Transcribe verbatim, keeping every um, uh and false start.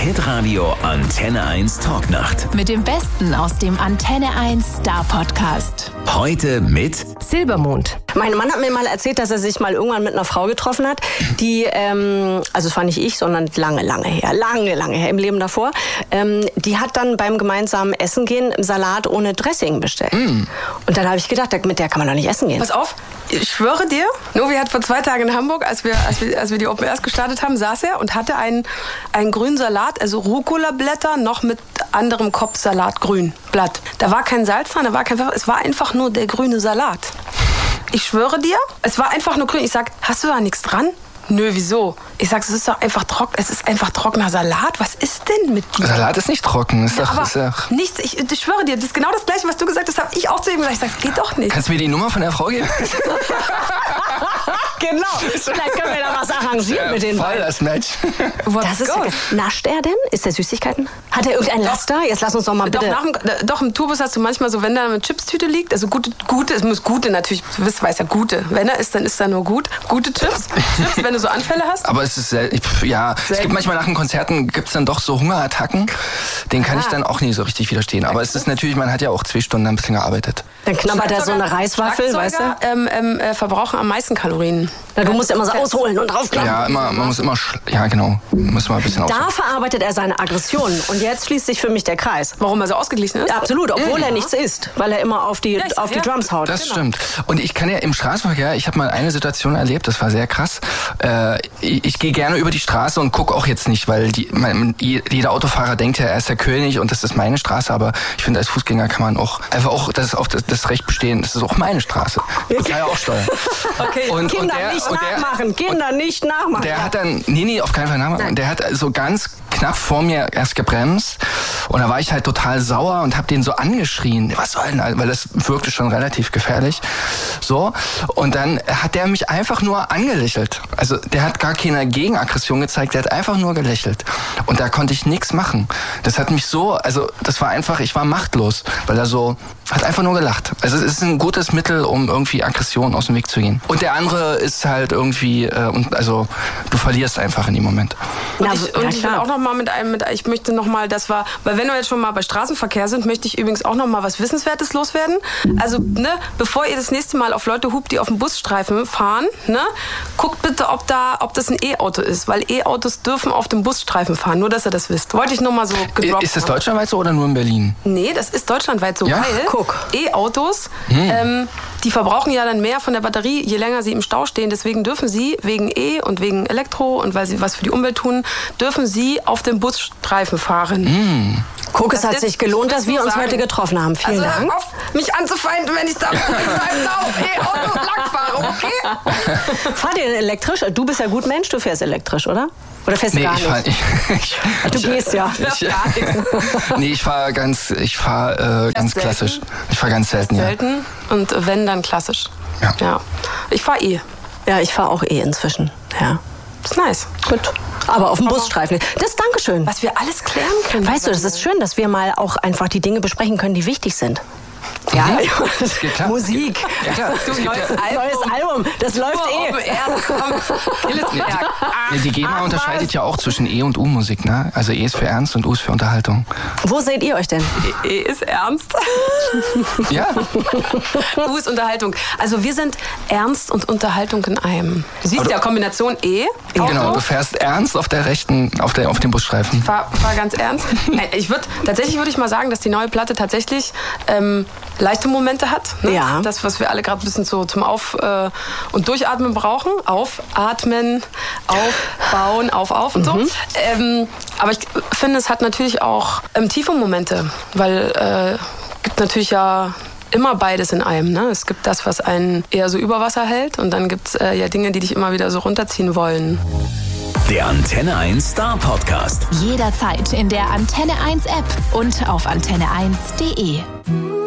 Hitradio Antenne eins Talknacht. Mit dem Besten aus dem Antenne eins Star Podcast. Heute mit Silbermond. Mein Mann hat mir mal erzählt, dass er sich mal irgendwann mit einer Frau getroffen hat, die, ähm, also es war nicht ich, sondern lange, lange her, lange, lange her im Leben davor, ähm, die hat dann beim gemeinsamen Essen gehen Salat ohne Dressing bestellt. Mm. Und dann habe ich gedacht, mit der kann man doch nicht essen gehen. Pass auf, ich schwöre dir, Novi hat vor zwei Tagen in Hamburg, als wir, als wir, als wir die Open Airs gestartet haben, saß er und hatte einen, einen grünen Salat, also Rucola-Blätter noch mit anderem Kopfsalat, grün, Blatt. Da war kein Salz dran, da war kein Pfeffer, es war einfach nur der grüne Salat. Ich schwöre dir, es war einfach nur grün. Ich sag, hast du da nichts dran? Nö, wieso? Ich sag, es ist doch einfach trocken. Es ist einfach trockener Salat. Was ist denn mit dir? Salat ist nicht trocken. Ist doch, aber ist ja nichts. Ich, ich schwöre dir, das ist genau das Gleiche, was du gesagt hast, habe ich auch zu ihm gesagt. Ich sag, es geht doch nicht. Kannst du mir die Nummer von der Frau geben? Genau. Vielleicht können wir da was arrangieren ja, mit den voll beiden. das Match. Das ist ja, nascht er denn? Ist der Süßigkeiten? Hat er irgendein Laster? Jetzt lass uns doch mal bitte. Doch, nach dem, doch im Tourbus hast du manchmal so, wenn da eine Chipstüte liegt, also gute, gute, es muss gute natürlich, du weißt, weiß ja gute. Wenn er ist, dann ist da nur gut. Gute Chips. Chips, wenn du so Anfälle hast. Aber es ist selten. Ja, selten. Es gibt manchmal nach den Konzerten gibt's dann doch so Hungerattacken. Den kann ah. ich dann auch nicht so richtig widerstehen. Aber es ist natürlich, man hat ja auch zwei Stunden ein bisschen gearbeitet. Dann knabbert er so eine Reiswaffel, weißt du? Ähm, ähm, äh, verbrauchen am meisten Kalorien. Na, du musst immer so ausholen und draufklappen. Ja, immer, man muss immer, ja genau, muss mal ein bisschen ausholen. Da verarbeitet er seine Aggressionen und jetzt schließt sich für mich der Kreis. Warum er so ausgeglichen ist? Ja, absolut, obwohl mhm. er nichts isst, weil er immer auf die, ja, auf die Drums haut. Das genau. stimmt. Und ich kann ja im Straßenverkehr, ich habe mal eine Situation erlebt, das war sehr krass. Äh, ich, ich gehe gerne über die Straße und gucke auch jetzt nicht, weil die, mein, jeder Autofahrer denkt ja, er ist der König und das ist meine Straße, aber ich finde, als Fußgänger kann man auch einfach auch das, auf das, das Recht bestehen, das ist auch meine Straße. Ich kann ja auch steuern. Okay. Und, Kinder und der, nicht und der, nachmachen, Kinder nicht nachmachen. Der hat dann, nee, nee, auf keinen Fall nachmachen. Nein. Der hat so ganz knapp vor mir erst gebremst und da war ich halt total sauer und habe den so angeschrien. Was soll denn, weil das wirkte schon relativ gefährlich. So, und dann hat der mich einfach nur angelächelt. Also der hat gar keine Gegenaggression gezeigt, der hat einfach nur gelächelt. Und da konnte ich nichts machen. Das hat mich so, also das war einfach, ich war machtlos, weil er so, hat einfach nur gelacht. Also es ist ein gutes Mittel, um irgendwie Aggression aus dem Weg zu gehen. Und der andere ist halt irgendwie, äh, und also du verlierst einfach in dem Moment. Und ja, ich, und ja, ich will auch noch mal mit einem, mit, ich möchte noch mal, das war, weil wenn wir jetzt schon mal bei Straßenverkehr sind, möchte ich übrigens auch noch mal was Wissenswertes loswerden. Also, ne, bevor ihr das nächste Mal auf Leute hupt, die auf dem Busstreifen fahren, ne, guckt bitte, ob da, ob das ein E-Auto ist, weil E-Autos dürfen auf dem Busstreifen fahren, nur dass ihr das wisst. Wollte ich nur mal so gedroppt Ist das haben. deutschlandweit so oder nur in Berlin? Nee, das ist deutschlandweit so, ja? weil Guck. E-Autos, hm. ähm, die verbrauchen ja dann mehr von der Batterie, je länger sie im Stau stehen. Deswegen dürfen sie wegen E und wegen Elektro und weil sie was für die Umwelt tun, dürfen sie auf dem Busstreifen fahren. Hm. Guck, es hat sich gelohnt, dass wir uns heute getroffen haben. Vielen also, Dank. Hör auf, mich anzufeinden, wenn ich da mit meinem E-Auto lang fahre, okay? Fahrt ihr denn elektrisch? Du bist ja gut Mensch, du fährst elektrisch, oder? Oder fährst du nee, gar ich nicht? Fahr, ich, ich, du gehst ja. Ich, nee, ich fahre ganz, ich fahr, äh, ganz selten? klassisch. Ich fahre ganz selten, selten ja. Und wenn, dann klassisch. Ja. ja. Ich fahre eh. Ja, ich fahre auch eh inzwischen. Ja. Das ist nice. Gut. Aber auf dem Busstreifen. Das ist Dankeschön. Was wir alles klären können. Weißt du, das ist schön, dass wir mal auch einfach die Dinge besprechen können, die wichtig sind. Ja, mhm. das geht klar. Musik. Ja, klar. Du, neues, ja. Album. neues Album. Das läuft eh. Nee, die GEMA unterscheidet ja auch zwischen E- und U-Musik, ne? Also E ist für Ernst und U ist für Unterhaltung. Wo seht ihr euch denn? E, e ist Ernst. Ja. U ist Unterhaltung. Also wir sind Ernst und Unterhaltung in einem. Du siehst ja, Kombination E. Genau, du fährst ernst auf der rechten, auf, der, auf dem Busstreifen. Ich fahr, fahr ganz ernst. Ich würd, tatsächlich würde ich mal sagen, dass die neue Platte tatsächlich ähm, leichte Momente hat. Ne? Ja. Das, was wir alle gerade ein bisschen so zum Auf- äh, und Durchatmen brauchen. Aufatmen, aufbauen, auf, auf und mhm. so. Ähm, aber ich finde, es hat natürlich auch ähm, tiefe Momente, weil es äh, gibt natürlich ja immer beides in einem. Ne? Es gibt das, was einen eher so über Wasser hält und dann gibt es äh, ja Dinge, die dich immer wieder so runterziehen wollen. Der Antenne eins Star Podcast. Jederzeit in der Antenne eins App und auf antenne eins punkt de.